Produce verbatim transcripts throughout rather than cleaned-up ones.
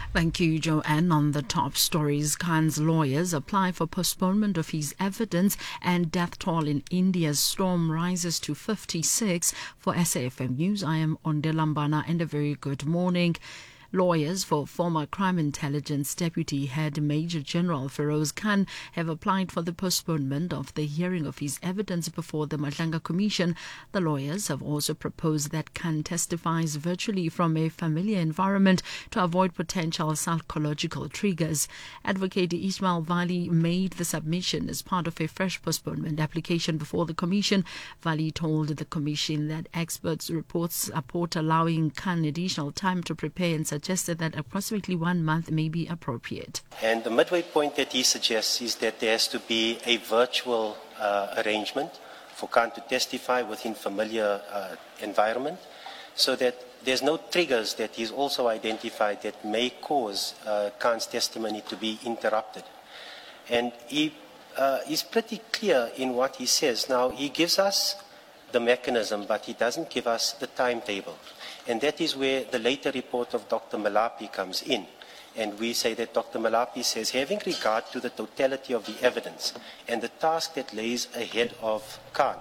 Thank you, Joanne. On the top stories, Khan's lawyers apply for postponement of his evidence, and death toll in India's storm rises to fifty-six. For S A F M News, I am Ondela Mbana, and a very good morning. Lawyers for former Crime Intelligence Deputy Head Major General Feroz Khan have applied for the postponement of the hearing of his evidence before the Madlanga Commission. The lawyers have also proposed that Khan testifies virtually from a familiar environment to avoid potential psychological triggers. Advocate Ismail Vali made the submission as part of a fresh postponement application before the Commission. Vali told the Commission that experts' reports support allowing Khan additional time to prepare and suggested that approximately one month may be appropriate. And the midway point that he suggests is that there has to be a virtual uh, arrangement for Khan to testify within familiar uh, environment, so that there's no triggers that he's also identified that may cause uh, Khan's testimony to be interrupted. And he uh, is pretty clear in what he says. Now, he gives us the mechanism, but he doesn't give us the timetable. And that is where the later report of Doctor Malapi comes in. And we say that Doctor Malapi says, having regard to the totality of the evidence and the task that lays ahead of Khan.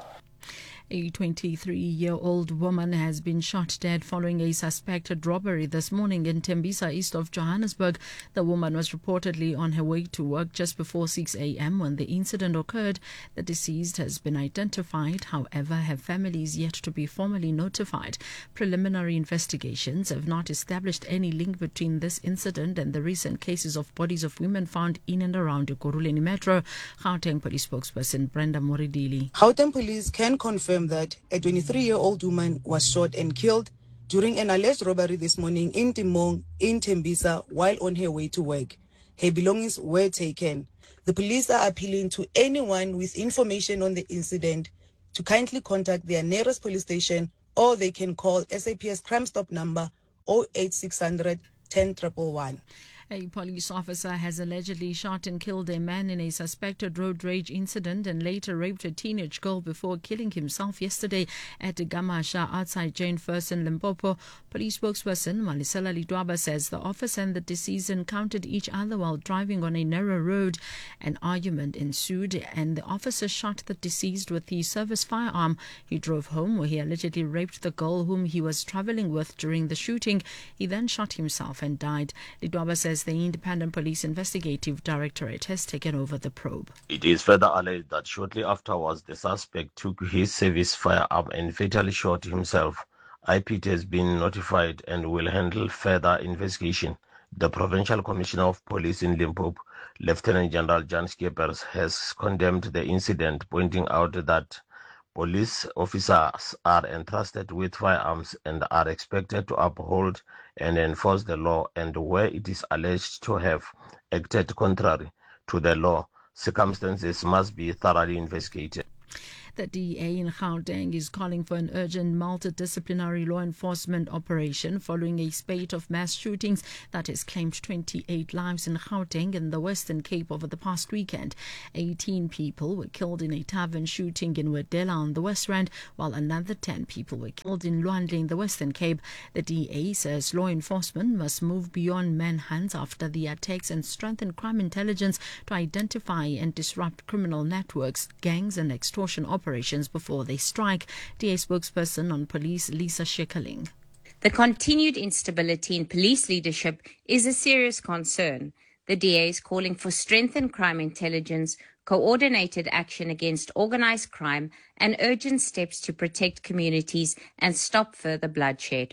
A twenty-three-year-old woman has been shot dead following a suspected robbery this morning in Tembisa, east of Johannesburg. The woman was reportedly on her way to work just before six a.m. when the incident occurred. The deceased has been identified. However, her family is yet to be formally notified. Preliminary investigations have not established any link between this incident and the recent cases of bodies of women found in and around Ekurhuleni Metro. Gauteng Police spokesperson Brenda Moridili. Gauteng Police can confirm that a twenty-three-year-old woman was shot and killed during an alleged robbery this morning in Timong, in Tembisa, while on her way to work. Her belongings were taken. The police are appealing to anyone with information on the incident to kindly contact their nearest police station, or they can call S A P S Crime Stop number zero eight six hundred, ten one one. A police officer has allegedly shot and killed a man in a suspected road rage incident and later raped a teenage girl before killing himself yesterday at Gamasha outside Jane First in Limpopo. Police spokesperson Malisela Lidwaba says the officer and the deceased encountered each other while driving on a narrow road. An argument ensued and the officer shot the deceased with the service firearm. He drove home where he allegedly raped the girl whom he was travelling with during the shooting. He then shot himself and died. Lidwaba says the Independent Police Investigative Directorate has taken over the probe. It is further alleged that shortly afterwards the suspect took his service firearm and fatally shot himself. I P T has been notified and will handle further investigation. The Provincial Commissioner of Police in Limpopo, Lieutenant General Jan Skeepers, has condemned the incident, pointing out that police officers are entrusted with firearms and are expected to uphold and enforce the law, and where it is alleged to have acted contrary to the law, circumstances must be thoroughly investigated. The D A in Gauteng is calling for an urgent multidisciplinary law enforcement operation following a spate of mass shootings that has claimed twenty-eight lives in Gauteng and the Western Cape over the past weekend. eighteen people were killed in a tavern shooting in Wedela on the West Rand, while another ten people were killed in Luandle in the Western Cape. The D A says law enforcement must move beyond manhunts after the attacks and strengthen crime intelligence to identify and disrupt criminal networks, gangs and extortion operations before they strike. D A spokesperson on police Lisa Schekling. The continued instability in police leadership is a serious concern. The D A is calling for strengthened crime intelligence, coordinated action against organized crime, and urgent steps to protect communities and stop further bloodshed.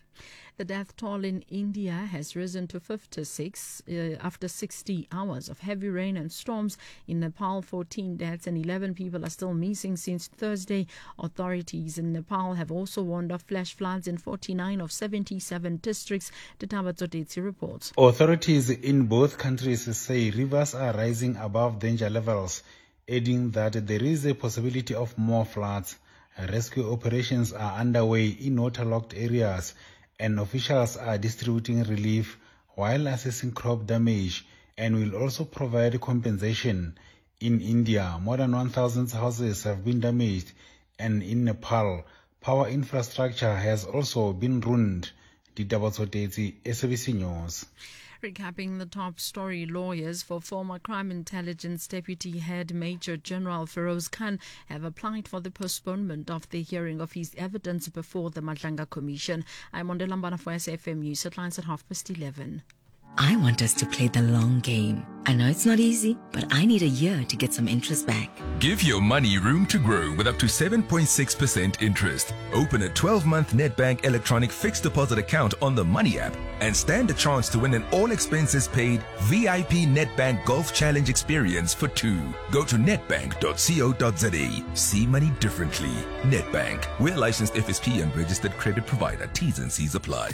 The death toll in India has risen to fifty-six uh, after sixty hours of heavy rain and storms. In Nepal, fourteen deaths and eleven people are still missing since Thursday. Authorities in Nepal have also warned of flash floods in forty-nine of seventy-seven districts. Ditaba Tsotetsi reports. Authorities in both countries say rivers are rising above danger levels, adding that there is a possibility of more floods. Rescue operations are underway in waterlogged areas, and officials are distributing relief while assessing crop damage and will also provide compensation. In India, more than one thousand houses have been damaged, and in Nepal, power infrastructure has also been ruined. Ditaba Tsotetsi, S A B C News. Recapping the top story, lawyers for former Crime Intelligence Deputy Head Major General Feroz Khan have applied for the postponement of the hearing of his evidence before the Madlanga Commission. I'm on the Lambana for S A F M News. It lines at half past eleven. I want us to play the long game. I know it's not easy, but I need a year to get some interest back. Give your money room to grow with up to seven point six percent interest. Open a twelve-month Nedbank electronic fixed deposit account on the Money app and stand a chance to win an all-expenses-paid V I P Nedbank Golf Challenge experience for two. Go to nedbank dot co dot za. See money differently. Nedbank. We're licensed F S P and registered credit provider. T's and C's apply.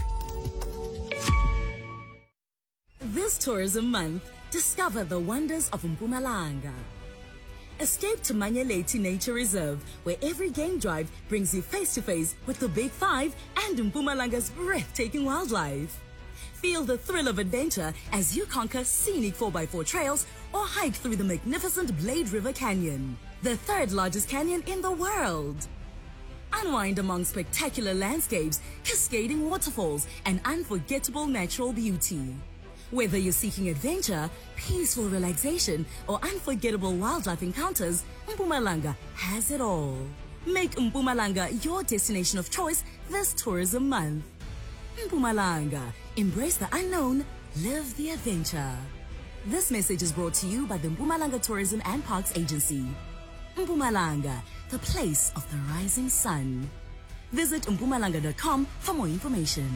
This tourism month, discover the wonders of Mpumalanga. Escape to Manyeleti Nature Reserve, where every game drive brings you face-to-face with the Big Five and Mpumalanga's breathtaking wildlife. Feel the thrill of adventure as you conquer scenic four by four trails or hike through the magnificent Blade River Canyon, the third largest canyon in the world. Unwind among spectacular landscapes, cascading waterfalls, and unforgettable natural beauty. Whether you're seeking adventure, peaceful relaxation, or unforgettable wildlife encounters, Mpumalanga has it all. Make Mpumalanga your destination of choice this tourism month. Mpumalanga. Embrace the unknown, live the adventure. This message is brought to you by the Mpumalanga Tourism and Parks Agency. Mpumalanga, the place of the rising sun. Visit mpumalanga dot com for more information.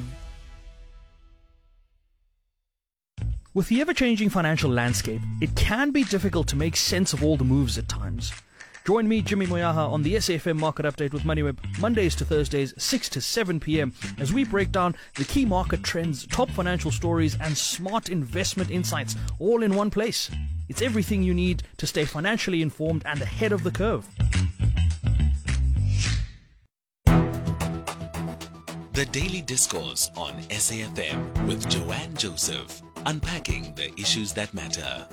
With the ever-changing financial landscape, it can be difficult to make sense of all the moves at times. Join me, Jimmy Moyaha, on the S A F M Market Update with MoneyWeb, Mondays to Thursdays, six to seven p.m, as we break down the key market trends, top financial stories, and smart investment insights, all in one place. It's everything you need to stay financially informed and ahead of the curve. The Daily Discourse on S A F M with Joanne Joseph, unpacking the issues that matter.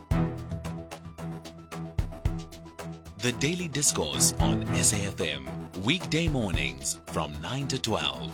The Daily Discourse on S A F M, weekday mornings from nine to twelve.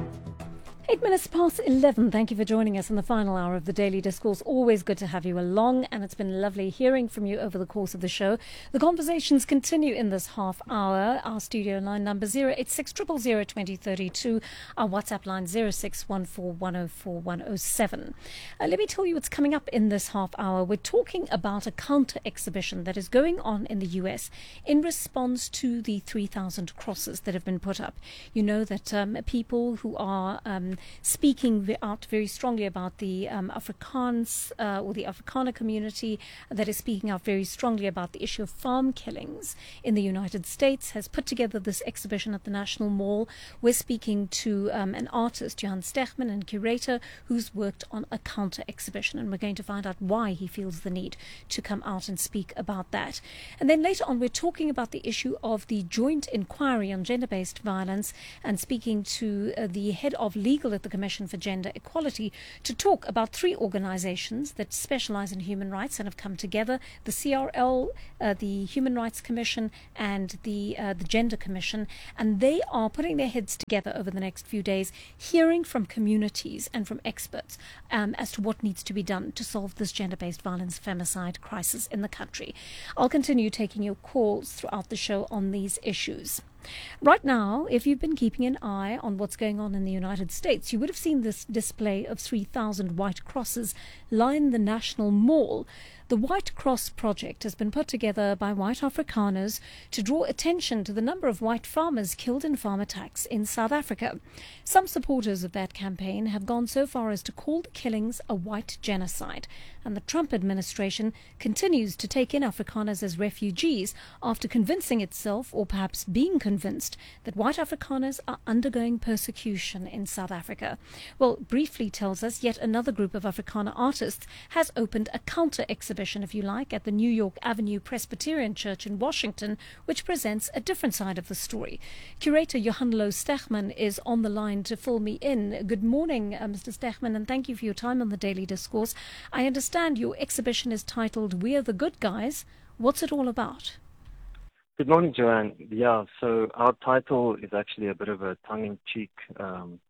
Eight minutes past eleven. Thank you for joining us in the final hour of the Daily Discourse. Always good to have you along, and it's been lovely hearing from you over the course of the show. The conversations continue in this half hour. Our studio line number zero eight six zero zero zero two zero three two. Our WhatsApp line zero six one four one zero four one zero seven. Uh, let me tell you what's coming up in this half hour. We're talking about a counter exhibition that is going on in the U S in response to the three thousand crosses that have been put up. You know that um, people who are um, speaking out very strongly about the um, Afrikaans uh, or the Afrikaner community that is speaking out very strongly about the issue of farm killings in the United States has put together this exhibition at the National Mall. We're speaking to um, an artist, Johan Stegman, and curator who's worked on a counter exhibition, and we're going to find out why he feels the need to come out and speak about that. And then later on we're talking about the issue of the joint inquiry on gender-based violence and speaking to uh, the head of legal at the Commission for Gender Equality to talk about three organizations that specialize in human rights and have come together: the C R L, uh, the Human Rights Commission, and the uh, the Gender Commission. And they are putting their heads together over the next few days, hearing from communities and from experts um, as to what needs to be done to solve this gender-based violence femicide crisis in the country. I'll continue taking your calls throughout the show on these issues. Right now, if you've been keeping an eye on what's going on in the United States, you would have seen this display of three thousand white crosses line the National Mall. The White Cross Project has been put together by white Afrikaners to draw attention to the number of white farmers killed in farm attacks in South Africa. Some supporters of that campaign have gone so far as to call the killings a white genocide, and the Trump administration continues to take in Afrikaners as refugees after convincing itself, or perhaps being convinced, that white Afrikaners are undergoing persecution in South Africa. Well, Briefly tells us yet another group of Afrikaner artists has opened a counter exhibition, if you like, at the New York Avenue Presbyterian Church in Washington, which presents a different side of the story. Curator Johan Stegman is on the line to fill me in. Good morning, uh, Mister Stegman, and thank you for your time on the Daily Discourse. I understand your exhibition is titled "We're the Good Guys." What's it all about? Good morning, Joanne. Yeah, so our title is actually a bit of a tongue-in-cheek um,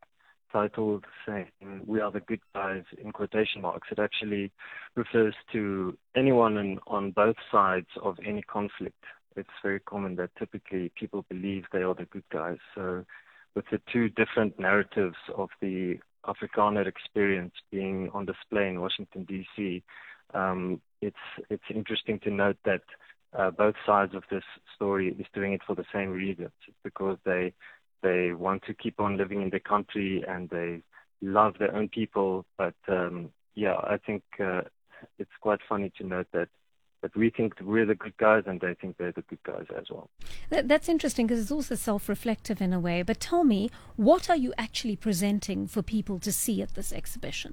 titled saying "We are the good guys" in quotation marks. It actually refers to anyone in, on both sides of any conflict. It's very common that typically people believe they are the good guys. So with the two different narratives of the Afrikaner experience being on display in Washington, D C, um, it's it's interesting to note that uh, both sides of this story is doing it for the same reasons. It's because they they want to keep on living in their country and they love their own people. But um, yeah, I think uh, it's quite funny to note that that we think we're the good guys and they think they're the good guys as well. That, that's interesting because it's also self-reflective in a way. But tell me, what are you actually presenting for people to see at this exhibition?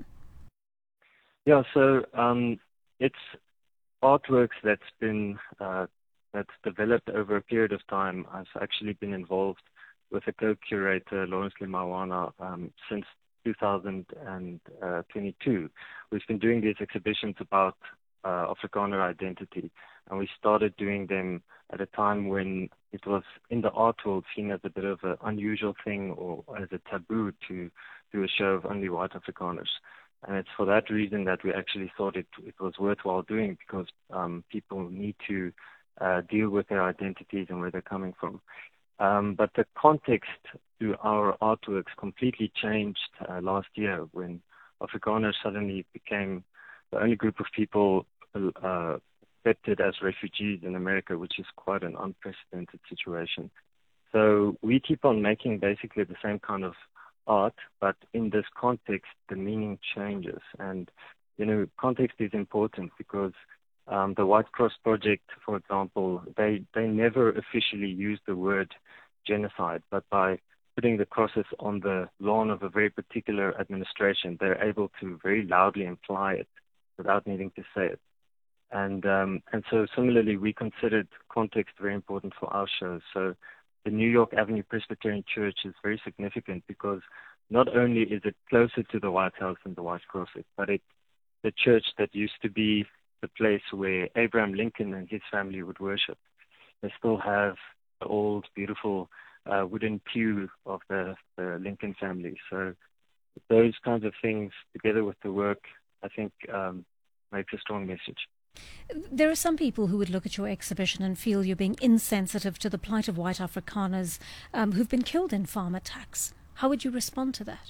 Yeah, so um, it's artworks that's been uh, that's developed over a period of time. I've actually been involved with a co-curator, Lawrence Limawana, um, since two thousand twenty-two. We've been doing these exhibitions about Uh, Afrikaner identity, and we started doing them at a time when it was in the art world seen as a bit of an unusual thing or as a taboo to do a show of only white Afrikaners. And it's for that reason that we actually thought it, it was worthwhile doing, because um, people need to uh, deal with their identities and where they're coming from. Um, but the context to our artworks completely changed uh, last year when Afrikaners suddenly became the only group of people uh, accepted as refugees in America, which is quite an unprecedented situation. So we keep on making basically the same kind of art, but in this context, the meaning changes. And, you know, context is important because um, the White Cross Project, for example, they, they never officially used the word genocide, but by putting the crosses on the lawn of a very particular administration, they're able to very loudly imply it without needing to say it. And um, and so similarly, we considered context very important for our shows. So the New York Avenue Presbyterian Church is very significant because not only is it closer to the White House than the White Cross, but it's the church that used to be the place where Abraham Lincoln and his family would worship. They still have the old, beautiful uh, wooden pew of the, the Lincoln family. So those kinds of things, together with the work, I think um, makes a strong message. There are some people who would look at your exhibition and feel you're being insensitive to the plight of white Afrikaners um, who've been killed in farm attacks. How would you respond to that?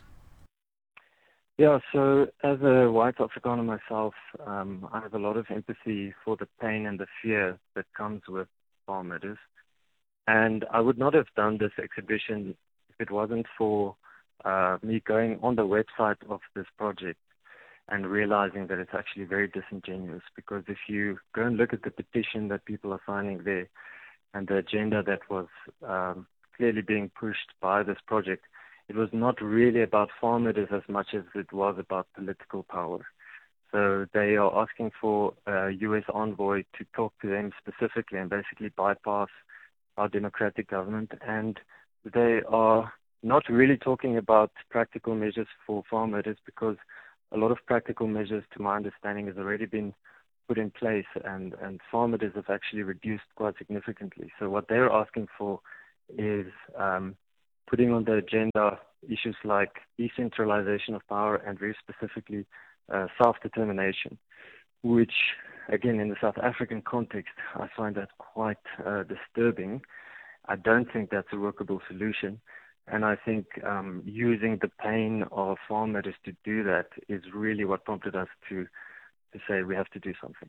Yeah, so as a white Afrikaner myself, um, I have a lot of empathy for the pain and the fear that comes with farm murders. And I would not have done this exhibition if it wasn't for uh, me going on the website of this project and realizing that it's actually very disingenuous, because if you go and look at the petition that people are signing there and the agenda that was um, clearly being pushed by this project, it was not really about farm murders as much as it was about political power. So they are asking for a U S envoy to talk to them specifically and basically bypass our democratic government. And they are not really talking about practical measures for farm murders, because a lot of practical measures, to my understanding, has already been put in place, and, and farm murders have actually reduced quite significantly. So what they're asking for is um, putting on the agenda issues like decentralization of power and very specifically uh, self-determination, which, again, in the South African context, I find that quite uh, disturbing. I don't think that's a workable solution. And I think um, using the pain of farm murders to do that is really what prompted us to, to say we have to do something.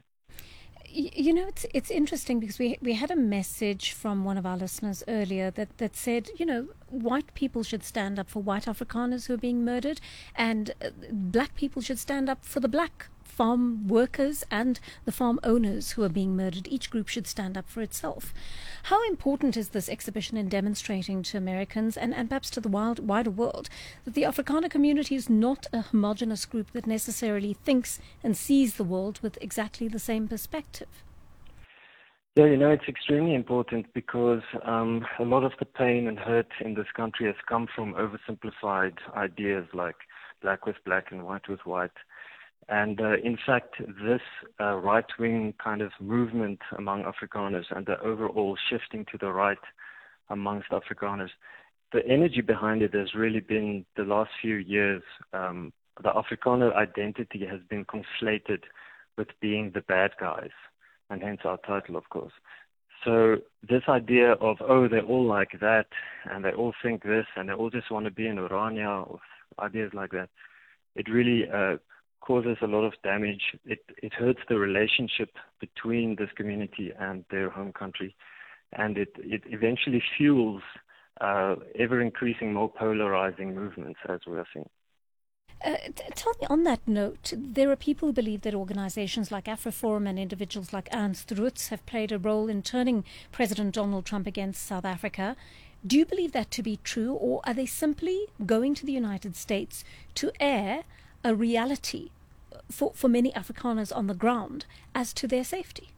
You know, it's it's interesting because we we had a message from one of our listeners earlier that, that said, you know, white people should stand up for white Afrikaners who are being murdered, and uh, black people should stand up for the black farm workers and the farm owners who are being murdered. Each group should stand up for itself. How important is this exhibition in demonstrating to Americans and, and perhaps to the wild, wider world that the Afrikaner community is not a homogenous group that necessarily thinks and sees the world with exactly the same perspective? Yeah, you know, it's extremely important because um, a lot of the pain and hurt in this country has come from oversimplified ideas like black was black and white was white. And uh, in fact, this uh, right-wing kind of movement among Afrikaners and the overall shifting to the right amongst Afrikaners the energy behind it has really been the last few years. Um, the Afrikaner identity has been conflated with being the bad guys, and hence our title, of course. So this idea of, oh, they're all like that, and they all think this, and they all just want to be in Orania, or ideas like that, it really uh, causes a lot of damage. It, it hurts the relationship between this community and their home country, and it, it eventually fuels uh, ever-increasing, more polarizing movements, as we are seeing. Uh, t- tell me, on that note, there are people who believe that organizations like AfriForum and individuals like Ernst Roets have played a role in turning President Donald Trump against South Africa. Do you believe that to be true, or are they simply going to the United States to air a reality for, for many Afrikaners on the ground as to their safety?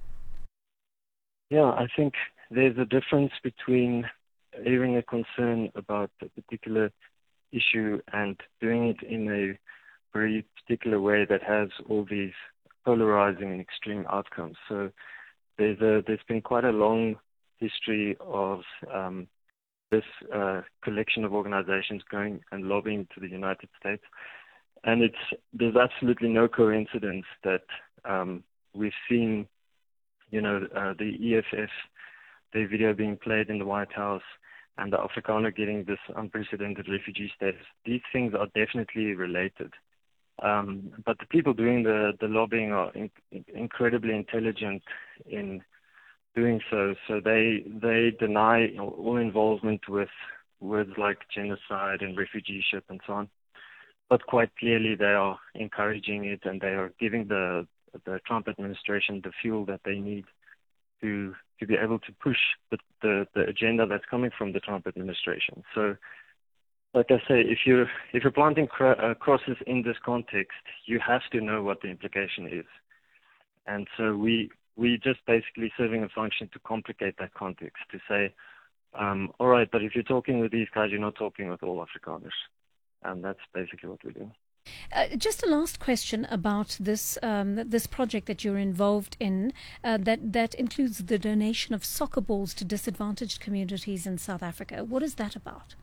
Yeah, I think there's a difference between airing a concern about a particular issue and doing it in a very particular way that has all these polarizing and extreme outcomes. So there's a there's been quite a long history of um, this uh, collection of organizations going and lobbying to the United States, and it's there's absolutely no coincidence that um, we've seen, you know, uh, the E F F, their video being played in the White House, and the Afrikaner getting this unprecedented refugee status. These things are definitely related. Um, but the people doing the, the lobbying are in, incredibly intelligent in doing so. So they they deny all involvement with words like genocide and refugee ship and so on. But quite clearly they are encouraging it, and they are giving the the Trump administration the fuel that they need to to be able to push the, the, the agenda that's coming from the Trump administration. So, like I say, if you're if you're planting cr- uh, crosses in this context, you have to know what the implication is. And so we we just basically serving a function to complicate that context, to say, um, all right, but if you're talking with these guys, you're not talking with all Afrikaners. And that's basically what we're doing. Uh, just a last question about this um, this project that you're involved in, uh, that, that includes the donation of soccer balls to disadvantaged communities in South Africa. What is that about?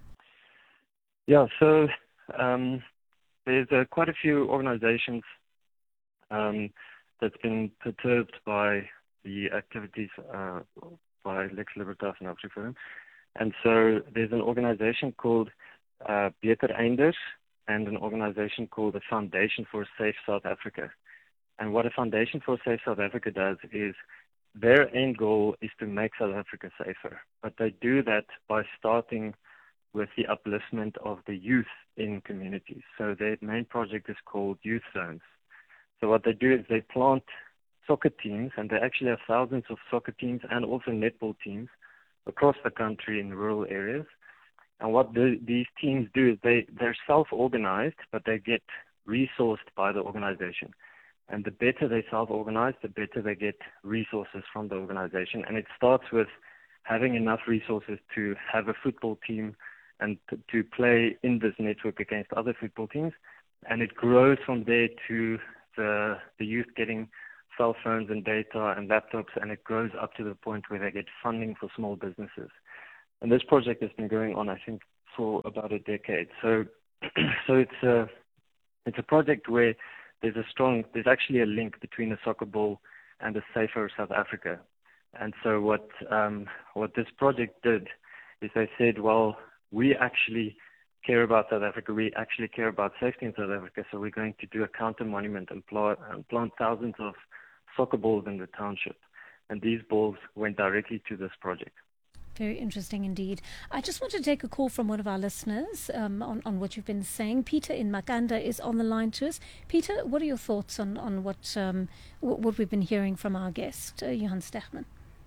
Yeah, so um, there's uh, quite a few organizations um, that's been perturbed by the activities uh, by Lex Libertas and AfriForum. And so there's an organization called uh, Beter Einders, and an organization called the Foundation for a Safe South Africa. And what a Foundation for a Safe South Africa does is their end goal is to make South Africa safer. But they do that by starting with the upliftment of the youth in communities. So their main project is called Youth Zones. So what they do is they plant soccer teams, and they actually have thousands of soccer teams and also netball teams across the country in rural areas. And what the, these teams do is they, they're self-organized, but they get resourced by the organization. And the better they self-organize, the better they get resources from the organization. And it starts with having enough resources to have a football team and to, to play in this network against other football teams. And it grows from there to the, the youth getting cell phones and data and laptops, and it grows up to the point where they get funding for small businesses. And this project has been going on, I think, for about a decade. So, so it's a it's a project where there's a strong, there's actually a link between a soccer ball and a safer South Africa. And so what um, what this project did is they said, well, we actually care about South Africa. We actually care about safety in South Africa. So we're going to do a counter monument and plant, and plant thousands of soccer balls in the township. And these balls went directly to this project. Very interesting indeed. I just want to take a call from one of our listeners um, on, on what you've been saying. Peter in Makanda is on the line to us. Peter, what are your thoughts on, on what um, w- what we've been hearing from our guest, uh, Johan Stegman?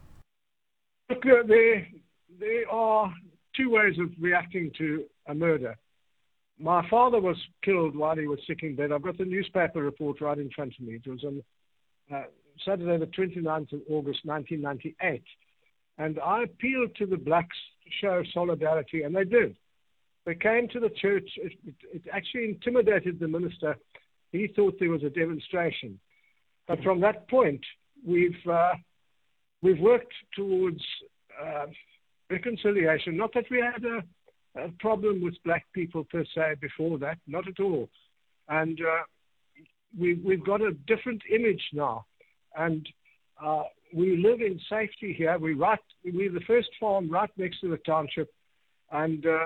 Look, uh, there, there are two ways of reacting to a murder. My father was killed while he was sick in bed. I've got the newspaper report right in front of me. It was on uh, Saturday the twenty-ninth of August nineteen ninety-eight. And I appealed to the blacks to show solidarity, and they did. They came to the church. It, it, it actually intimidated the minister. He thought there was a demonstration. But from that point, we've uh, we've worked towards uh, reconciliation. Not that we had a, a problem with black people per se before that, not at all. And uh, we, we've got a different image now. And uh, we live in safety here. We right, we're the first farm right next to the township, and uh,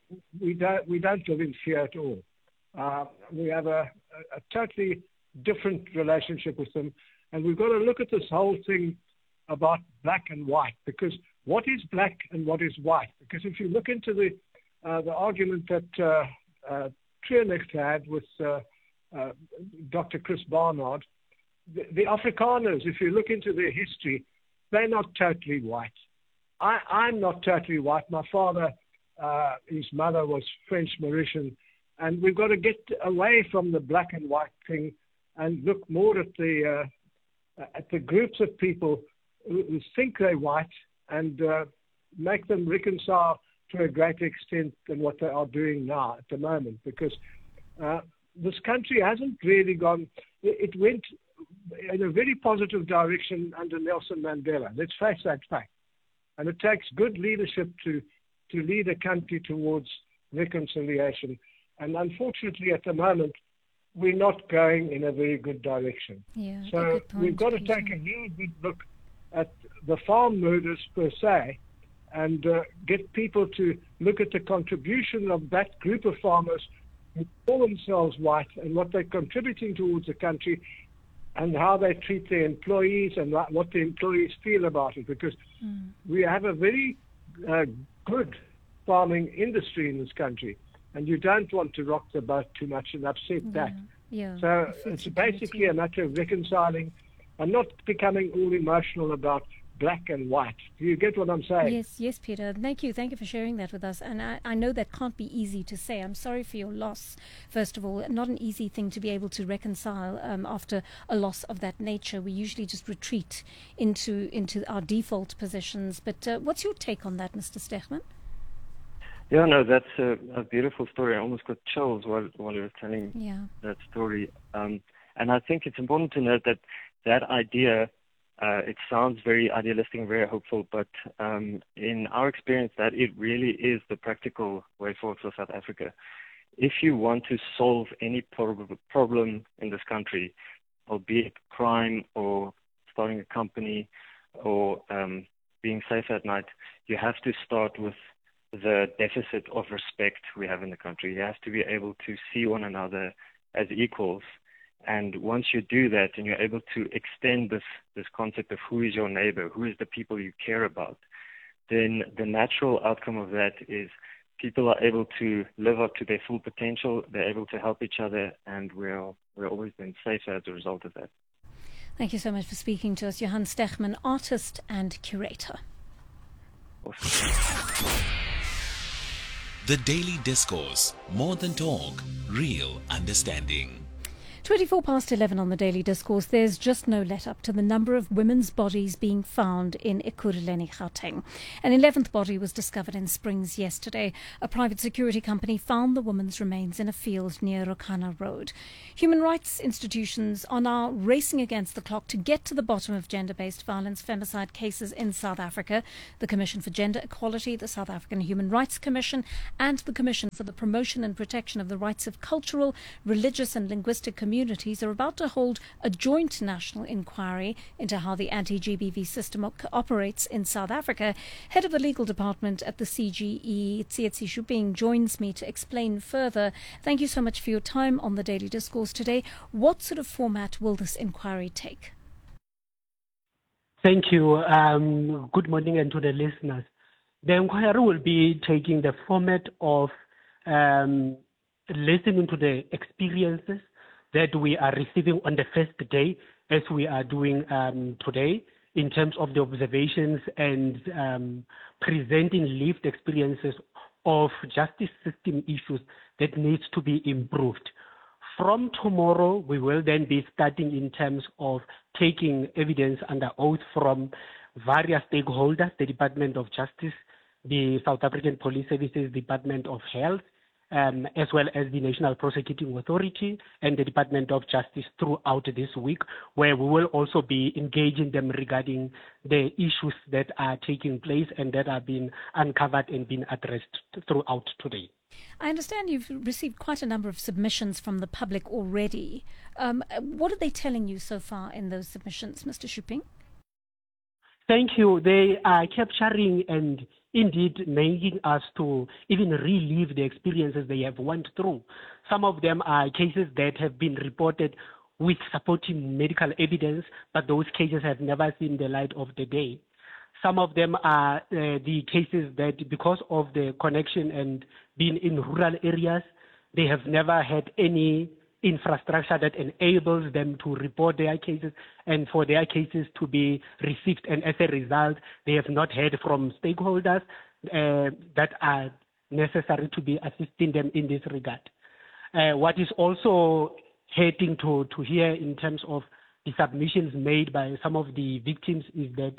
we don't we don't live in fear at all. Uh, we have a, a, a totally different relationship with them, and we've got to look at this whole thing about black and white, because what is black and what is white? Because if you look into the uh, the argument that uh, uh, Trianecht had with uh, uh, Doctor Chris Barnard, the, the Afrikaners, if you look into their history, they're not totally white. I, I'm not totally white. My father, uh, his mother was French Mauritian, and we've got to get away from the black and white thing and look more at the uh, at the groups of people who, who think they're white, and uh, make them reconcile to a greater extent than what they are doing now at the moment. Because uh, this country hasn't really gone. It went in a very positive direction under Nelson Mandela. Let's face that fact. And it takes good leadership to to lead a country towards reconciliation. And unfortunately, at the moment, we're not going in a very good direction. Yeah, so we've got to take a real good look at the farm murders per se, and uh, get people to look at the contribution of that group of farmers who call themselves white and what they're contributing towards the country, and how they treat their employees and what the employees feel about it. Because mm. we have a very uh, good farming industry in this country, and you don't want to rock the boat too much and upset yeah. that. Yeah. So it's basically a matter of reconciling and not becoming all emotional about black and white. Do you get what I'm saying? Yes, yes, Peter. Thank you. Thank you for sharing that with us. And I, I know that can't be easy to say. I'm sorry for your loss, first of all. Not an easy thing to be able to reconcile um, after a loss of that nature. We usually just retreat into into our default positions. But uh, what's your take on that, Mister Stegman? Yeah, no, that's a, a beautiful story. I almost got chills while, while you were telling yeah. that story. Um, and I think it's important to note that that idea, uh, it sounds very idealistic and very hopeful, but um, in our experience, that it really is the practical way forward for South Africa. If you want to solve any prob- problem in this country, albeit crime or starting a company or um, being safe at night, you have to start with the deficit of respect we have in the country. You have to be able to see one another as equals. And once you do that and you're able to extend this, this concept of who is your neighbor, who is the people you care about, then the natural outcome of that is people are able to live up to their full potential, they're able to help each other, and we're, we're always been safer as a result of that. Thank you so much for speaking to us. Johan Stegman, artist and curator. Awesome. The Daily Discourse, more than talk, real understanding. twenty-four past eleven on the Daily Discourse. There's just no let-up to the number of women's bodies being found in Ekurhuleni, Gauteng. An eleventh body was discovered in Springs yesterday. A private security company found the woman's remains in a field near Rokana Road. Human rights institutions are now racing against the clock to get to the bottom of gender-based violence femicide cases in South Africa. The Commission for Gender Equality, the South African Human Rights Commission, and the Commission for the Promotion and Protection of the Rights of Cultural, Religious and Linguistic Communities Communities are about to hold a joint national inquiry into how the anti-G B V system op- operates in South Africa. Head of the legal department at the C G E, Tsietsi Shuping, joins me to explain further. Thank you so much for your time on the Daily Discourse today. What sort of format will this inquiry take? Thank you. Um, good morning and to the listeners. The inquiry will be taking the format of um, listening to the experiences that we are receiving on the first day, as we are doing um, today, in terms of the observations and um, presenting lived experiences of justice system issues that needs to be improved. From tomorrow, we will then be starting in terms of taking evidence under oath from various stakeholders, the Department of Justice, the South African Police Services, Department of Health, um, as well as the National Prosecuting Authority and the Department of Justice throughout this week, where we will also be engaging them regarding the issues that are taking place and that are being uncovered and being addressed throughout today. I understand you've received quite a number of submissions from the public already. Um, what are they telling you so far in those submissions, Mister Shuping? Thank you. They are capturing and indeed making us to even relive the experiences they have went through. Some of them are cases that have been reported with supporting medical evidence, but those cases have never seen the light of the day. Some of them are uh, the cases that, because of the connection and being in rural areas, they have never had any infrastructure that enables them to report their cases and for their cases to be received. And as a result, they have not heard from stakeholders uh, that are necessary to be assisting them in this regard. Uh, what is also hurting to, to hear in terms of the submissions made by some of the victims is that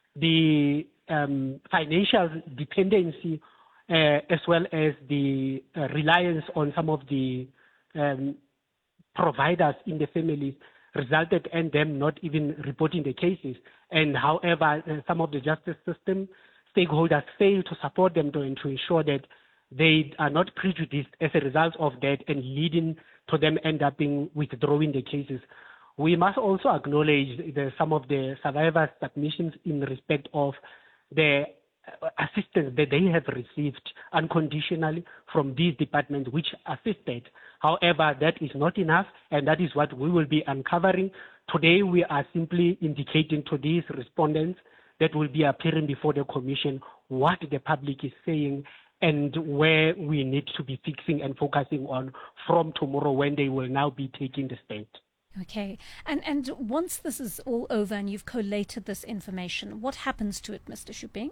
the um, financial dependency uh, as well as the uh, reliance on some of the um, providers in the families resulted in them not even reporting the cases. And however, uh, some of the justice system stakeholders fail to support them to, to ensure that they are not prejudiced as a result of that and leading to them end up being withdrawing the cases. We must also acknowledge the, some of the survivors' submissions in respect of the assistance that they have received unconditionally from these departments which assisted. However, that is not enough, and that is what we will be uncovering. Today, we are simply indicating to these respondents that will be appearing before the Commission what the public is saying and where we need to be fixing and focusing on from tomorrow when they will now be taking the stand. Okay. And and once this is all over and you've collated this information, what happens to it, Mister Shuping?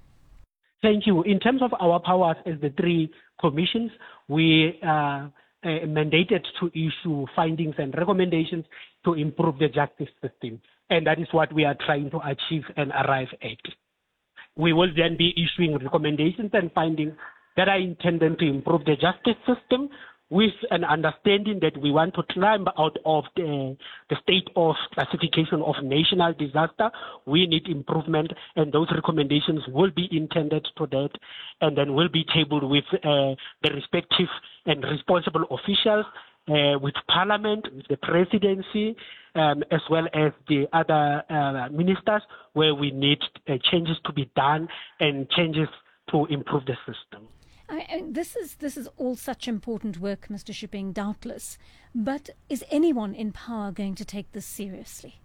Thank you. In terms of our powers as the three commissions, we are uh, mandated to issue findings and recommendations to improve the justice system. And that is what we are trying to achieve and arrive at. We will then be issuing recommendations and findings that are intended to improve the justice system, with an understanding that we want to climb out of the, the state of classification of national disaster. We need improvement, and those recommendations will be intended to that, and then will be tabled with uh, the respective and responsible officials, uh, with Parliament, with the Presidency, um, as well as the other uh, ministers, where we need uh, changes to be done and changes to improve the system. I, I, this is this is all such important work, Mister Shuping, doubtless. But is anyone in power going to take this seriously?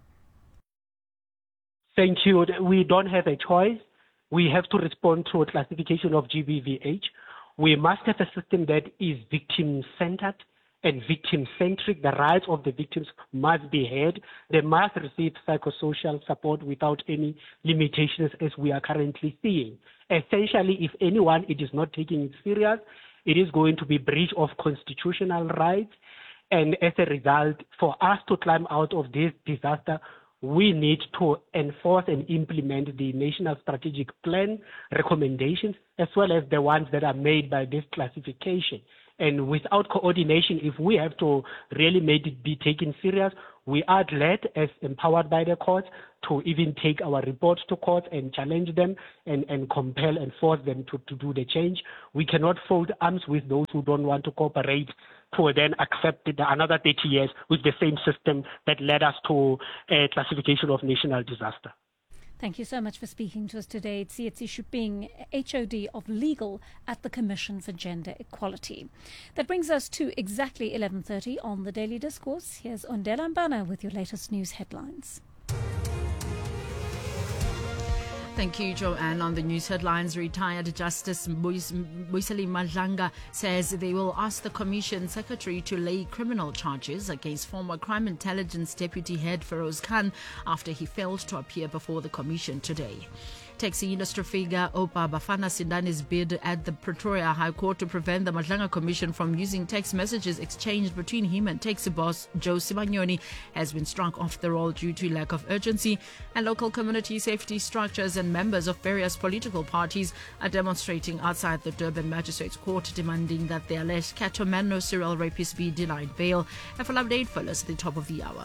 Thank you. We don't have a choice. We have to respond to a classification of G B V H. We must have a system that is victim-centered and victim-centric. The rights of the victims must be heard. They must receive psychosocial support without any limitations as we are currently seeing. Essentially, if anyone it is not taking it serious, it is going to be breach of constitutional rights. And as a result, for us to climb out of this disaster, we need to enforce and implement the National Strategic Plan recommendations, as well as the ones that are made by this classification. And without coordination, if we have to really make it be taken serious, we are glad, as empowered by the courts, to even take our reports to court and challenge them and, and compel and force them to, to do the change. We cannot fold arms with those who don't want to cooperate to then accept the, another thirty years with the same system that led us to a classification of national disaster. Thank you so much for speaking to us today. Tsietsi Shuping, H O D of Legal at the Commission for Gender Equality. That brings us to exactly eleven thirty on the Daily Discourse. Here's Ondela Mbana with your latest news headlines. Thank you, Joanne. On the news headlines, retired Justice Mbuyiseni Madlanga says they will ask the Commission Secretary to lay criminal charges against former Crime Intelligence Deputy Head Feroz Khan after he failed to appear before the Commission today. Taxi industry figure Opa Bafana Sindani's bid at the Pretoria High Court to prevent the Madlanga Commission from using text messages exchanged between him and taxi boss Joe Simanyoni has been struck off the roll due to lack of urgency, and local community safety structures and members of various political parties are demonstrating outside the Durban Magistrates Court demanding that the alleged Katomano serial rapist be denied bail. A full update follows at the top of the hour.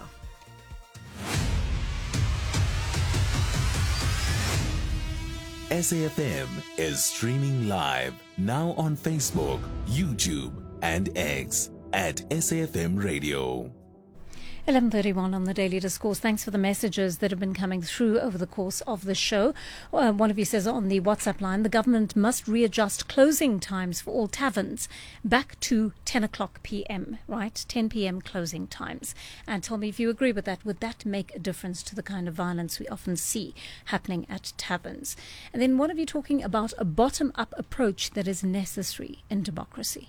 S A F M is streaming live now on Facebook, YouTube, and X at S A F M Radio. eleven thirty-one on the Daily Discourse. Thanks for the messages that have been coming through over the course of the show. Uh, one of you says on the WhatsApp line, the government must readjust closing times for all taverns back to ten o'clock p.m., right? ten p.m. closing times. And tell me if you agree with that. Would that make a difference to the kind of violence we often see happening at taverns? And then one of you talking about a bottom-up approach that is necessary in democracy.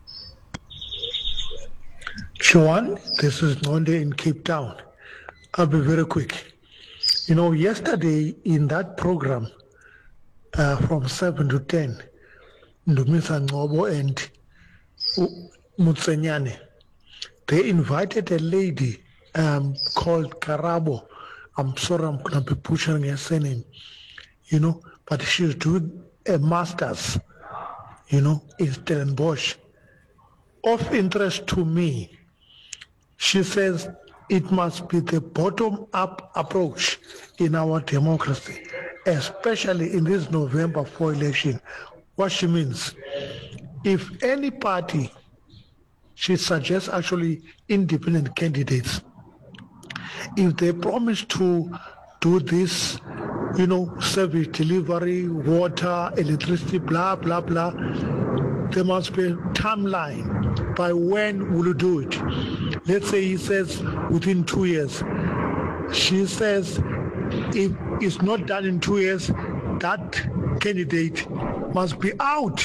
Joanne, this is Nonde in Cape Town. I'll be very quick. You know, yesterday in that program, uh, from seven to ten, Ndumisa Ngobo and Mutsenyane, they invited a lady um, called Karabo. I'm sorry, I'm going to be pushing her surname, you know, but she's doing a master's, you know, in Stellenbosch. Of interest to me, she says it must be the bottom-up approach in our democracy, especially in this November four election. What she means, if any party, she suggests actually independent candidates, if they promise to do this, you know, service delivery, water, electricity, blah, blah, blah, there must be a timeline by when will you do it. Let's say he says within two years. She says if it's not done in two years, that candidate must be out.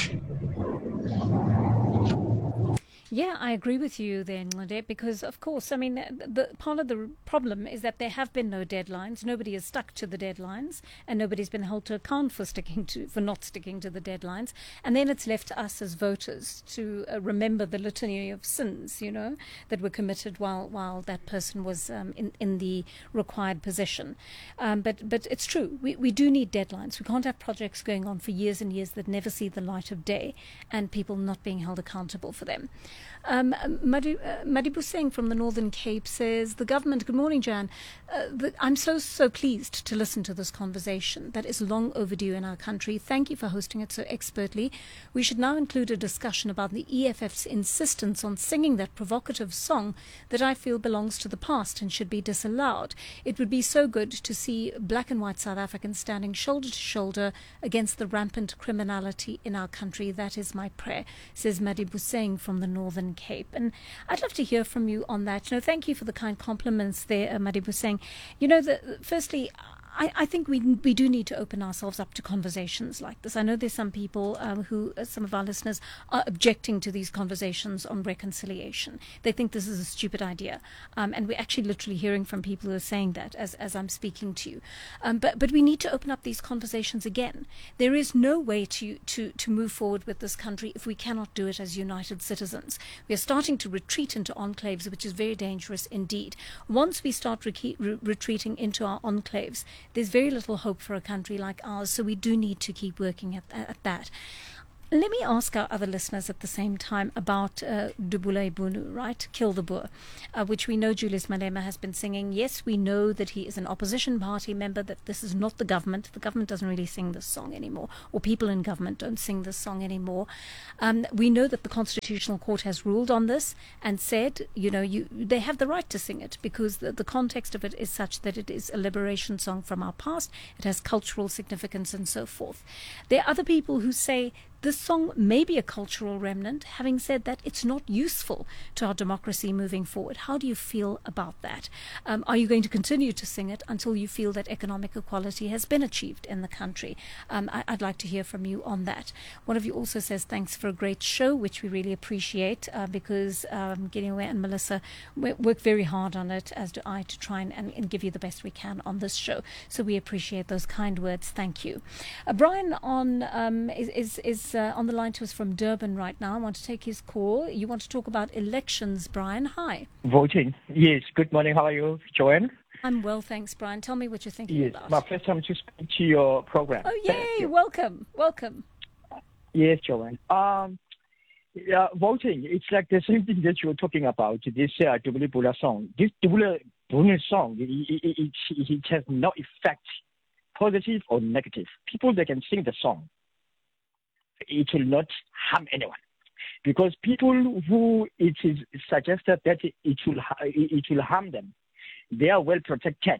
Yeah, I agree with you there, Nlade, because, of course, I mean, the, the part of the problem is that there have been no deadlines. Nobody is stuck to the deadlines, and nobody's been held to account for sticking to, for not sticking to the deadlines. And then it's left to us as voters to uh, remember the litany of sins, you know, that were committed while while that person was um, in, in the required position. Um, but but it's true. We, we do need deadlines. We can't have projects going on for years and years that never see the light of day and people not being held accountable for them. Um, Madi, uh, Madibu Singh from the Northern Cape says, the government, good morning, Jan, uh, the, I'm so, so pleased to listen to this conversation that is long overdue in our country. Thank you for hosting it so expertly. We should now include a discussion about the E F F's insistence on singing that provocative song that I feel belongs to the past and should be disallowed. It would be so good to see black and white South Africans standing shoulder to shoulder against the rampant criminality in our country. That is my prayer, says Madibu Singh from the Northern Cape. And I'd love to hear from you on that. You know, thank you for the kind compliments there, uh, Madibu Singh. You know, the, firstly, I, I think we we do need to open ourselves up to conversations like this. I know there's some people um, who, uh, some of our listeners, are objecting to these conversations on reconciliation. They think this is a stupid idea. Um, and we're actually literally hearing from people who are saying that as, as I'm speaking to you. Um, but, but we need to open up these conversations again. There is no way to, to, to move forward with this country if we cannot do it as united citizens. We are starting to retreat into enclaves, which is very dangerous indeed. Once we start re- re- retreating into our enclaves, there's very little hope for a country like ours, so we do need to keep working at, at that. Let me ask our other listeners at the same time about uh, Dubula Ibunu, right? Kill the Boer, uh, which we know Julius Malema has been singing. Yes, we know that he is an opposition party member, that this is not the government. The government doesn't really sing this song anymore, or people in government don't sing this song anymore. Um, we know that the Constitutional Court has ruled on this and said, you know, you, they have the right to sing it because the, the context of it is such that it is a liberation song from our past. It has cultural significance and so forth. There are other people who say this song may be a cultural remnant. Having said that, it's not useful to our democracy moving forward. How do you feel about that? Um, are you going to continue to sing it until you feel that economic equality has been achieved in the country? Um, I, I'd like to hear from you on that. One of you also says, thanks for a great show, which we really appreciate, uh, because um, Gideon and Melissa work very hard on it, as do I, to try and, and, and give you the best we can on this show. So we appreciate those kind words. Thank you. Uh, Brian on um, is is, is uh, on the line to us from Durban right now. I want to take his call. You want to talk about elections, Brian? Hi. Voting. Yes. Good morning. How are you, Joanne? I'm well, thanks, Brian. Tell me what you're thinking yes. about. My first time to speak to your program. Oh, yay! Welcome, welcome. Yes, Joanne. Um, yeah, voting. It's like the same thing that you were talking about. This uh, Dubule Bula song. This Dubule Bula song. It, it, it, it has no effect, positive or negative. People that can sing the song, it will not harm anyone. Because people who it is suggested that it will it will harm them, they are well protected.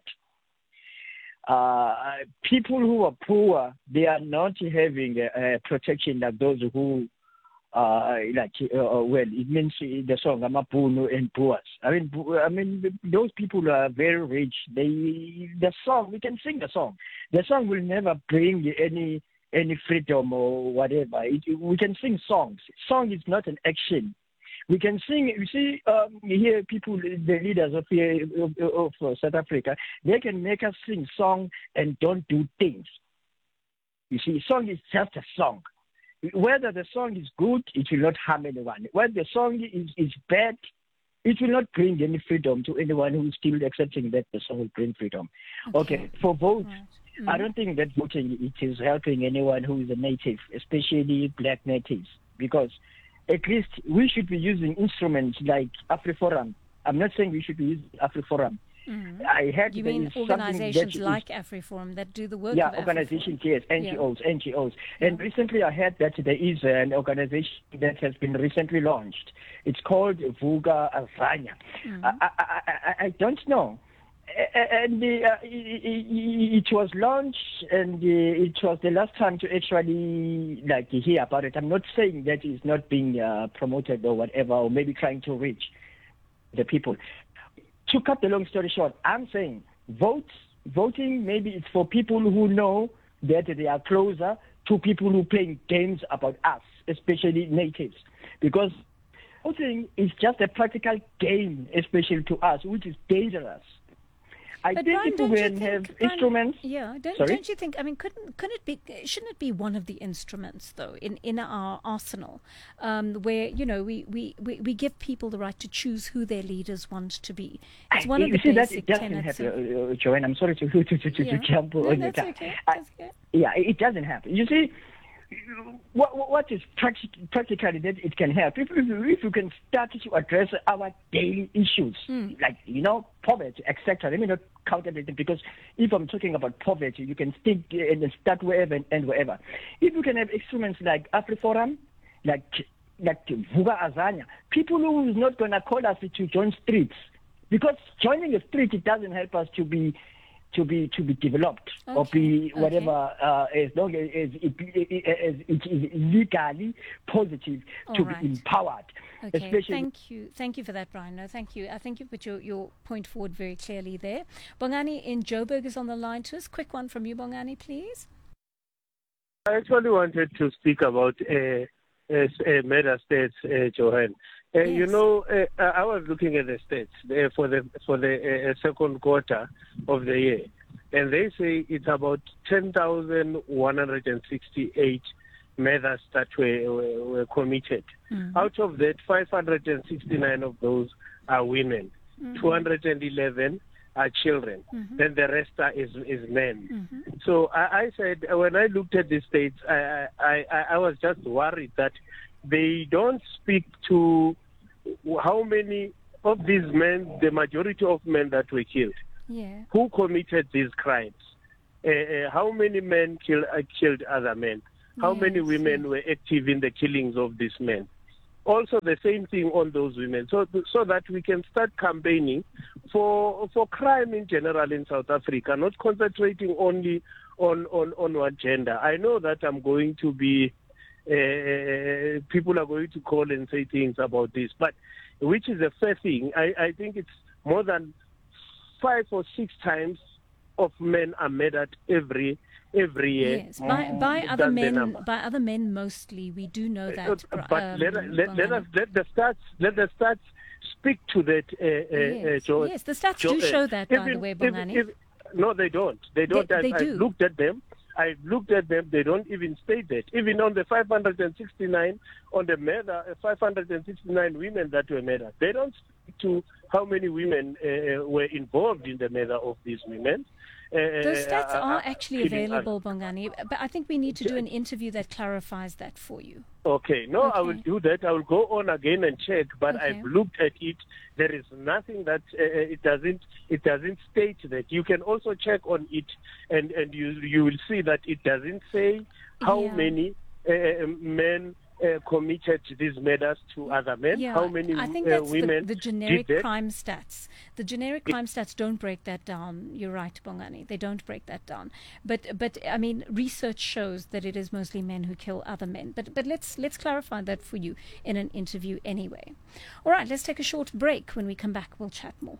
Uh, people who are poor, they are not having uh, protection like those who, uh, like, uh, well, it means the song Amapunu and poor. I mean, I mean, those people are very rich. They, the song, we can sing the song. The song will never bring any any freedom or whatever. It, we can sing songs. Song is not an action. We can sing. You see, um, here people, the leaders of, here, of, of South Africa, they can make us sing song and don't do things. You see, song is just a song. Whether the song is good, it will not harm anyone. Whether the song is, is bad, it will not bring any freedom to anyone who is still accepting that the song will bring freedom. Okay, okay. For votes, right. mm-hmm. I don't think that voting it is helping anyone who is a native, especially black natives, because at least we should be using instruments like AfriForum. I'm not saying we should be using AfriForum. Mm-hmm. I heard you mean organizations like AfriForum that do the work yeah, of organizations, yes, N G Os, yeah. N G Os. And yeah. recently I heard that there is an organization that has been recently launched. It's called Vuka Azanya. Mm-hmm. I, I, I, I don't know. And uh, it, it was launched, and uh, it was the last time to actually like hear about it. I'm not saying that it's not being uh, promoted or whatever, or maybe trying to reach the people. To cut the long story short, I'm saying votes, voting maybe it's for people who know that they are closer to people who play games about us, especially natives, because voting is just a practical game, especially to us, which is dangerous. I but think Brian, if we can have Brian, instruments. Yeah, don't, Sorry? don't you think? I mean, couldn't couldn't it be? Shouldn't it be one of the instruments though in, in our arsenal, um, where you know we, we, we, we give people the right to choose who their leaders want to be. It's one I, of the see, basic that, it doesn't tenets. happen, uh, Joanne. I'm sorry to to to, to, yeah. to jump no, on that's your okay. I, That's okay. Yeah, it doesn't happen. You see. What, what is practic- practically that it can help? If, if, if you can start to address our daily issues, mm. like, you know, poverty, et cetera. Let me not count everything, because if I'm talking about poverty, you can stick and start wherever and end wherever. If you can have instruments like AfriForum, like like Vuka Azanya, people who is not going to call us to join streets, because joining a street, it doesn't help us to be to be to be developed okay. or be whatever okay. uh, as long as, as, it, as it is legally positive All to right. be empowered. Okay, Especially thank you. Thank you for that, Brian. No, thank you. I think you put your, your point forward very clearly there. Bongani in Joburg is on the line to us. Quick one from you, Bongani, please. I actually wanted to speak about uh, uh, uh, meta states, uh, Johan. Uh, yes. You know, uh, I was looking at the stats uh, for the for the uh, second quarter of the year, and they say it's about ten thousand one hundred sixty-eight murders that were, were, were committed. Mm-hmm. Out of that, five hundred sixty-nine of those are women, mm-hmm. two hundred eleven are children, mm-hmm. then the rest are is, is men. Mm-hmm. So I, I said, when I looked at the states, I, I, I, I was just worried that they don't speak to how many of these men, the majority of men that were killed, yeah. who committed these crimes. Uh, uh, how many men kill, uh, killed other men? How yes, many women yes. were active in the killings of these men? Also the same thing on those women, so so that we can start campaigning for for crime in general in South Africa, not concentrating only on, on, on one gender. I know that I'm going to be uh, people are going to call and say things about this, but which is a fair thing. I, I think it's more than five or six times of men are murdered every every year. Yes, by, by other men, by other men mostly. We do know that. Uh, but um, let, let, let us let the stats let the stats speak to that. Uh, yes. uh, Joe, yes, the stats Joe, do show that. By even, the way, Bongani. If, if, no, they don't. They don't. They, I, they do. I've looked at them. I looked at them. They don't even state that. Even on the five hundred sixty-nine, on the murder, five hundred sixty-nine women that were murdered, they don't speak to how many women uh, were involved in the murder of these women. Uh, Those stats uh, are uh, actually available, Bongani, but I think we need to do an interview that clarifies that for you. Okay, no, Okay. I will do that. I will go on again and check, but Okay. I've looked at it. There is nothing that uh, it doesn't it doesn't state that. You can also check on it, and, and you you will see that it doesn't say how Yeah. many uh, men uh, committed these murders to other men. Yeah, how many I think uh, that's women the, the generic did that. crime stats. The generic crime stats don't break that down. You're right, Bongani. They don't break that down. But but I mean, research shows that it is mostly men who kill other men. But but let's let's clarify that for you in an interview anyway. All right, let's take a short break. When we come back, we'll chat more.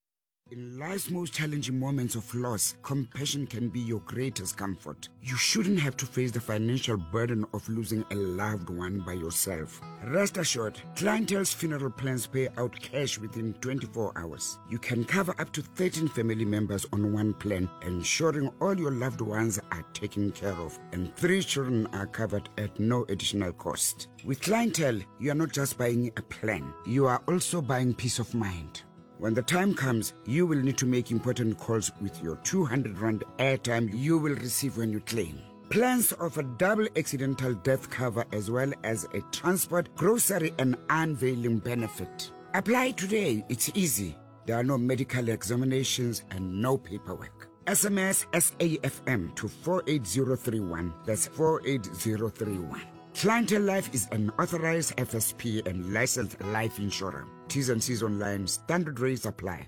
In life's most challenging moments of loss, compassion can be your greatest comfort. You shouldn't have to face the financial burden of losing a loved one by yourself. Rest assured, Clientele's funeral plans pay out cash within twenty-four hours. You can cover up to thirteen family members on one plan, ensuring all your loved ones are taken care of, and three children are covered at no additional cost. With Clientele, you are not just buying a plan, you are also buying peace of mind. When the time comes, you will need to make important calls with your two hundred rand airtime you will receive when you claim. Plans offer double accidental death cover as well as a transport, grocery and unveiling benefit. Apply today, it's easy. There are no medical examinations and no paperwork. S M S S A F M to four eight zero three one. That's four eight zero three one. Clientele Life is an authorized F S P and licensed life insurer. T's and C's online. Standard rates apply.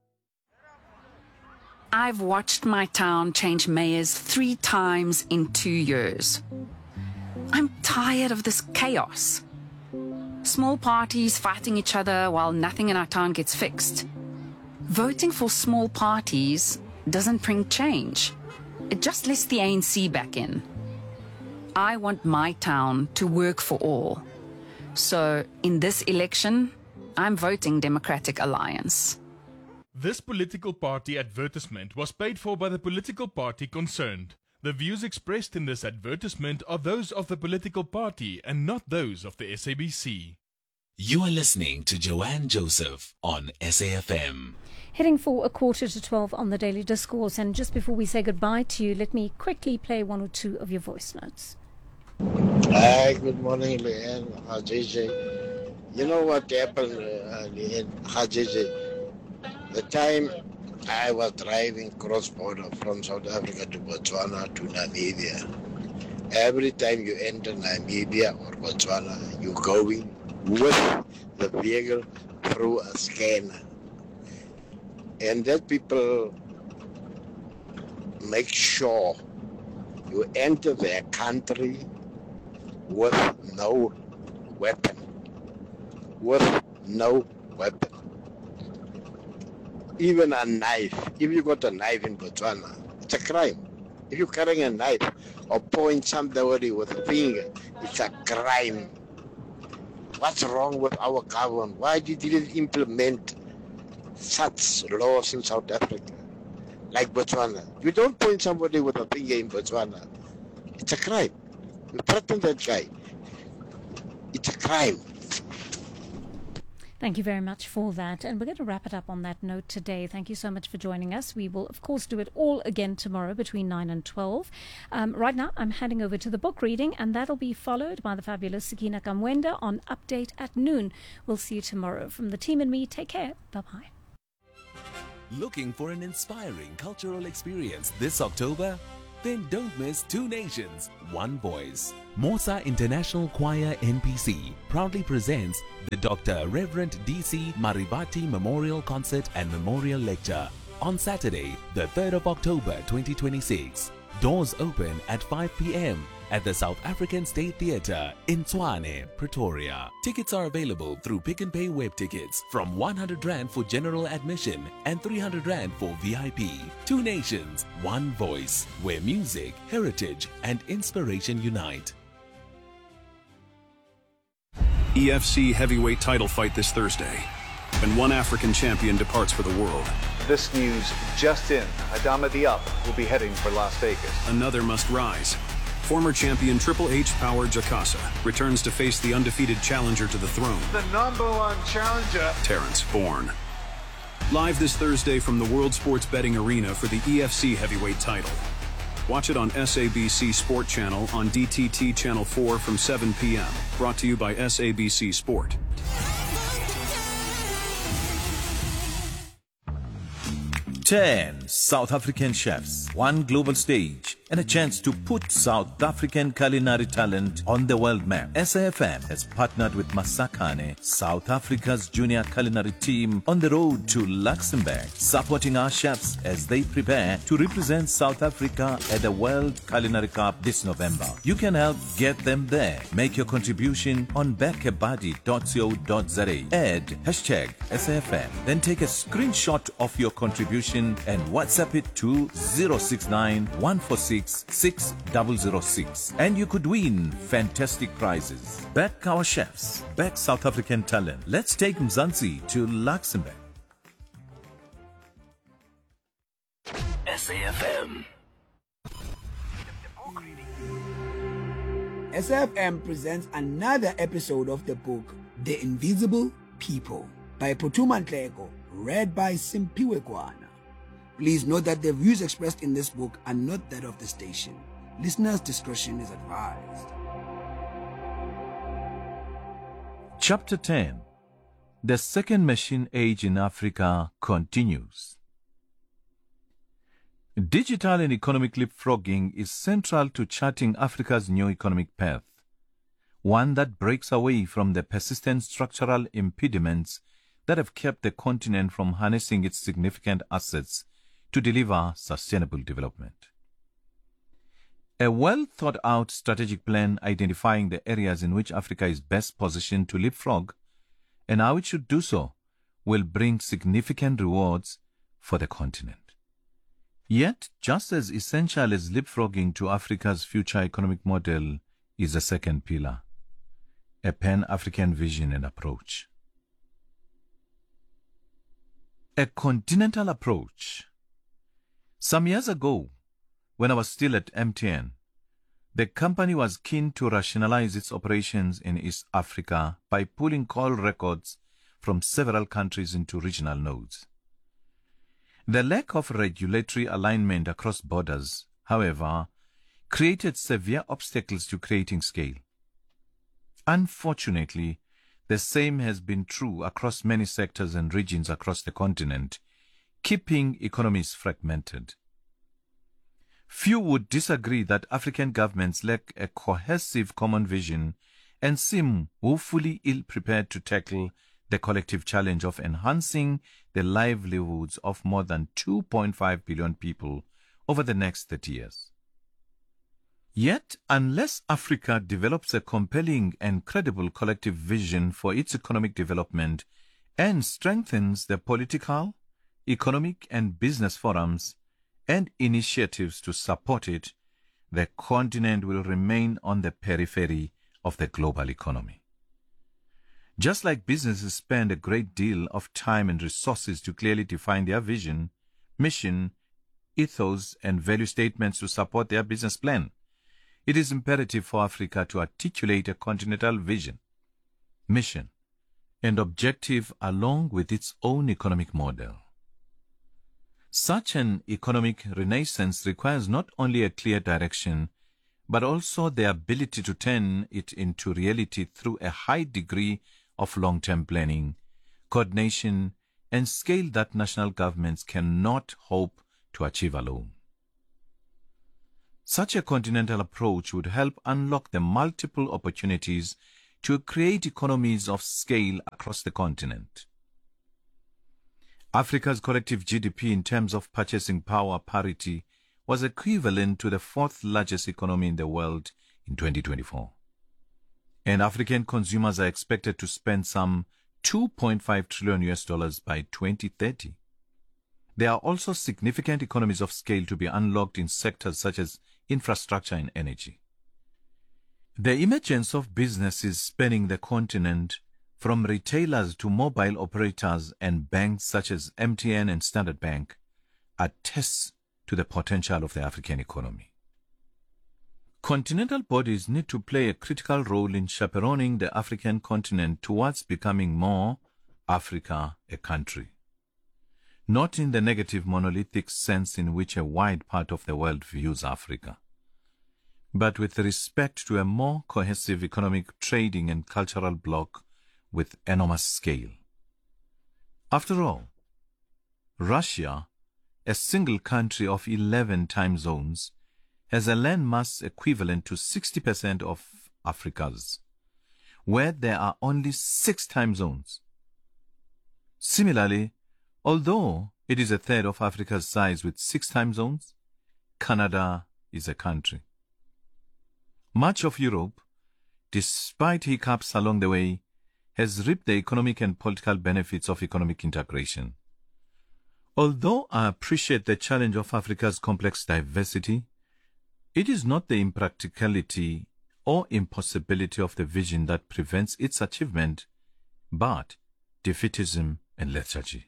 I've watched my town change mayors three times in two years. I'm tired of this chaos. Small parties fighting each other while nothing in our town gets fixed. Voting for small parties doesn't bring change. It just lets the A N C back in. I want my town to work for all. So, in this election, I'm voting Democratic Alliance. This political party advertisement was paid for by the political party concerned. The views expressed in this advertisement are those of the political party and not those of the S A B C. You are listening to Joanne Joseph on S A F M. Heading for a quarter to twelve on the Daily Discourse, and just before we say goodbye to you, let me quickly play one or two of your voice notes. Hi, good morning, Leanne. Hi, J J. You know what happened, uh, Leanne? Hi, J J. The time I was driving cross-border from South Africa to Botswana to Namibia, every time you enter Namibia or Botswana, you're going with the vehicle through a scanner. And that people make sure you enter their country with no weapon. With no weapon. Even a knife. If you got a knife in Botswana, it's a crime. If you're carrying a knife or point somebody with a finger, it's a crime. What's wrong with our government? Why did it implement such laws in South Africa, like Botswana? You don't point somebody with a finger in Botswana. It's a crime. You threaten that guy. It's a crime. Thank you very much for that. And we're going to wrap it up on that note today. Thank you so much for joining us. We will, of course, do it all again tomorrow between nine and twelve. Um, right now, I'm handing over to the book reading, and that'll be followed by the fabulous Sakina Kamwenda on Update at Noon. We'll see you tomorrow. From the team and me, take care. Bye-bye. Looking for an inspiring cultural experience this October? Then don't miss Two Nations, One Voice. Mosa International Choir N P C proudly presents the Doctor Reverend D C Marivati Memorial Concert and Memorial Lecture on Saturday, the third of October twenty twenty-six. Doors open at five p.m. at the South African State Theatre in Tshwane, Pretoria. Tickets are available through Pick and Pay web tickets from one hundred rand for general admission and three hundred rand for V I P. Two nations, one voice, where music, heritage, and inspiration unite. E F C heavyweight title fight this Thursday, and one African champion departs for the world. This news just in. Adama Diop will be heading for Las Vegas. Another must rise. Former champion Triple H Power Jakasa returns to face the undefeated challenger to the throne, The number one challenger. Terrence Bourne. Live this Thursday from the World Sports Betting Arena for the E F C heavyweight title. Watch it on S A B C Sport Channel on D T T Channel four from seven p m Brought to you by S A B C Sport. Ten South African chefs, one global stage, and a chance to put South African culinary talent on the world map. S A F M has partnered with Masakane, South Africa's junior culinary team, on the road to Luxembourg, supporting our chefs as they prepare to represent South Africa at the World Culinary Cup this November. You can help get them there. Make your contribution on backabadi dot co dot za. Add hashtag S A F M. Then take a screenshot of your contribution and WhatsApp it to zero six nine, one four six, six zero zero six. And you could win fantastic prizes. Back our chefs. Back South African talent. Let's take Mzansi to Luxembourg. S A F M. S A F M presents another episode of the book The Invisible People by Phuthuma Nhleko, read by Simpiwe Kwana. Please note that the views expressed in this book are not that of the station. Listeners' discretion is advised. Chapter ten. The Second Machine Age in Africa continues. Digital and economic leapfrogging is central to charting Africa's new economic path, one that breaks away from the persistent structural impediments that have kept the continent from harnessing its significant assets to deliver sustainable development. A well-thought-out strategic plan identifying the areas in which Africa is best positioned to leapfrog and how it should do so will bring significant rewards for the continent. Yet, just as essential as leapfrogging to Africa's future economic model is a second pillar, a pan-African vision and approach. A continental approach. Some years ago, when I was still at M T N, the company was keen to rationalize its operations in East Africa by pulling call records from several countries into regional nodes. The lack of regulatory alignment across borders, however, created severe obstacles to creating scale. Unfortunately, the same has been true across many sectors and regions across the continent, keeping economies fragmented. Few would disagree that African governments lack a cohesive common vision and seem woefully ill-prepared to tackle the collective challenge of enhancing the livelihoods of more than two point five billion people over the next thirty years. Yet, unless Africa develops a compelling and credible collective vision for its economic development and strengthens the political, economic and business forums and initiatives to support it, the continent will remain on the periphery of the global economy. Just like businesses spend a great deal of time and resources to clearly define their vision, mission, ethos, and value statements to support their business plan, it is imperative for Africa to articulate a continental vision, mission, and objective along with its own economic model. Such an economic renaissance requires not only a clear direction, but also the ability to turn it into reality through a high degree of long-term planning, coordination, and scale that national governments cannot hope to achieve alone. Such a continental approach would help unlock the multiple opportunities to create economies of scale across the continent. Africa's collective G D P in terms of purchasing power parity was equivalent to the fourth largest economy in the world in twenty twenty-four. And African consumers are expected to spend some two point five trillion U S dollars by twenty thirty. There are also significant economies of scale to be unlocked in sectors such as infrastructure and energy. The emergence of businesses spanning the continent, from retailers to mobile operators and banks such as M T N and Standard Bank, attests to the potential of the African economy. Continental bodies need to play a critical role in chaperoning the African continent towards becoming more Africa a country. Not in the negative monolithic sense in which a wide part of the world views Africa, but with respect to a more cohesive economic, trading and cultural bloc with enormous scale. After all, Russia, a single country of eleven time zones, has a landmass equivalent to sixty percent of Africa's, where there are only six time zones. Similarly, although it is a third of Africa's size with six time zones, Canada is a country. Much of Europe, despite hiccups along the way, has reaped the economic and political benefits of economic integration. Although I appreciate the challenge of Africa's complex diversity, it is not the impracticality or impossibility of the vision that prevents its achievement, but defeatism and lethargy.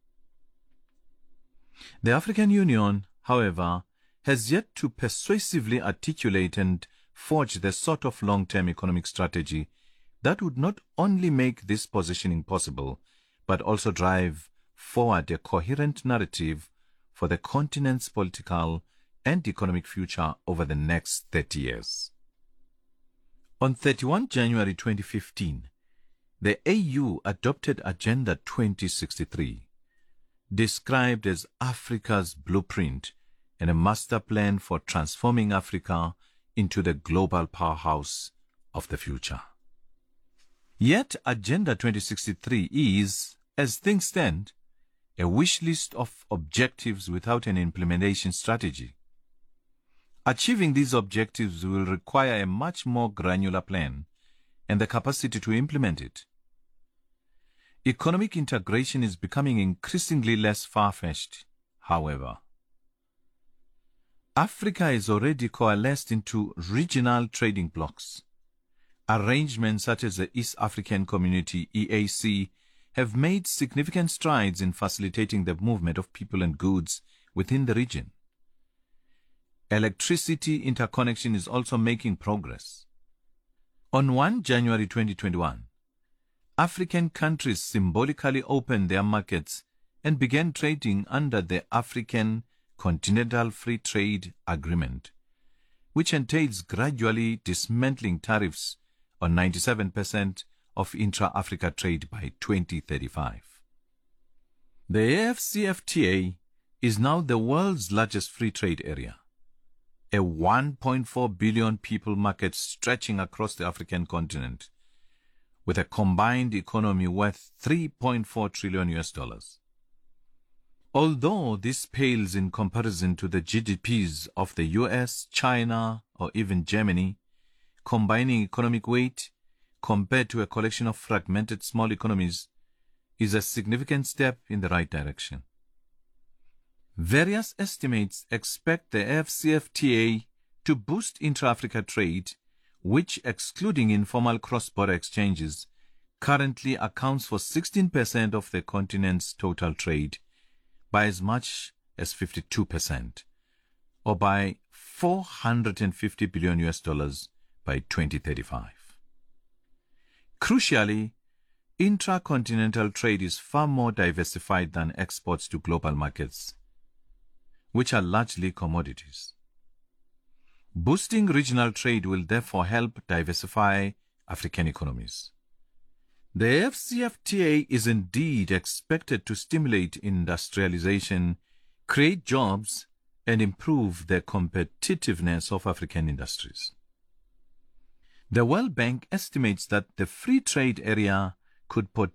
The African Union, however, has yet to persuasively articulate and forge the sort of long-term economic strategy that would not only make this positioning possible, but also drive forward a coherent narrative for the continent's political and economic future over the next thirty years. On thirty-first January twenty fifteen, the A U adopted Agenda twenty sixty-three, described as Africa's blueprint and a master plan for transforming Africa into the global powerhouse of the future. Yet Agenda twenty sixty-three is, as things stand, a wish list of objectives without an implementation strategy. Achieving these objectives will require a much more granular plan and the capacity to implement it. Economic integration is becoming increasingly less far-fetched, however. Africa is already coalesced into regional trading blocs. Arrangements such as the East African Community, E A C, have made significant strides in facilitating the movement of people and goods within the region. Electricity interconnection is also making progress. On first January twenty twenty-one, African countries symbolically opened their markets and began trading under the African Continental Free Trade Agreement, which entails gradually dismantling tariffs on ninety-seven percent of intra-Africa trade by twenty thirty-five. The A F C F T A is now the world's largest free trade area, a one point four billion people market stretching across the African continent, with a combined economy worth three point four trillion U S dollars. Although this pales in comparison to the G D Ps of the U S, China, or even Germany, combining economic weight compared to a collection of fragmented small economies is a significant step in the right direction. Various estimates expect the A F C F T A to boost intra-Africa trade, which, excluding informal cross-border exchanges, currently accounts for sixteen percent of the continent's total trade, by as much as fifty-two percent, or by four hundred fifty billion U S dollars by twenty thirty-five. Crucially, intracontinental trade is far more diversified than exports to global markets, which are largely commodities. Boosting regional trade will therefore help diversify African economies. The A F C F T A is indeed expected to stimulate industrialization, create jobs, and improve the competitiveness of African industries. The World Bank estimates that the free trade area could potentially